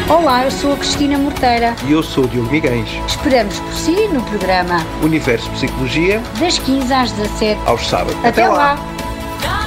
Olá, eu sou a Cristina Morteira. E eu sou o Diogo Miguens. Esperamos por si no programa Universo Psicologia, das 15 às 17. aos sábados. Até lá!